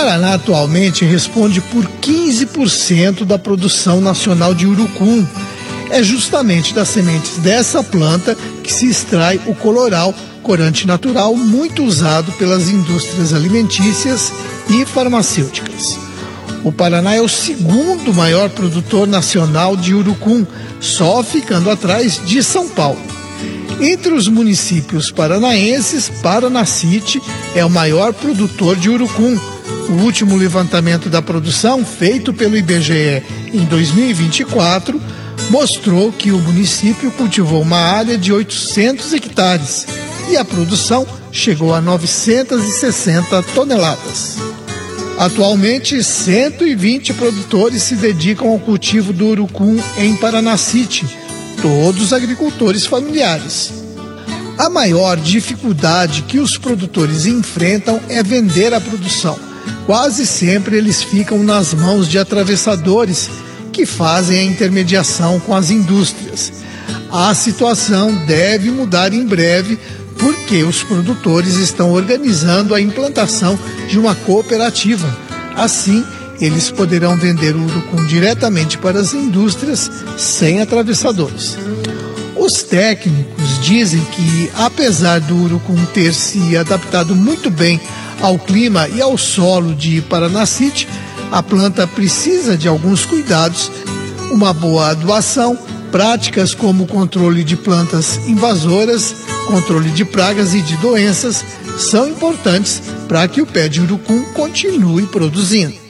Paraná atualmente responde por 15% da produção nacional de urucum. É justamente das sementes dessa planta que se extrai o coloral, corante natural muito usado pelas indústrias alimentícias e farmacêuticas. O Paraná é o segundo maior produtor nacional de urucum, só ficando atrás de São Paulo. Entre os municípios paranaenses, Paranacite é o maior produtor de urucum. O último levantamento da produção, feito pelo IBGE em 2024, mostrou que o município cultivou uma área de 800 hectares e a produção chegou a 960 toneladas. Atualmente, 120 produtores se dedicam ao cultivo do urucum em Paranacite, todos agricultores familiares. A maior dificuldade que os produtores enfrentam é vender a produção. Quase sempre eles ficam nas mãos de atravessadores que fazem a intermediação com as indústrias. A situação deve mudar em breve porque os produtores estão organizando a implantação de uma cooperativa. Assim, eles poderão vender o urucum diretamente para as indústrias sem atravessadores. Os técnicos dizem que, apesar do urucum ter se adaptado muito bem ao clima e ao solo de Paranacite, a planta precisa de alguns cuidados, uma boa adubação, práticas como o controle de plantas invasoras, controle de pragas e de doenças são importantes para que o pé de urucum continue produzindo.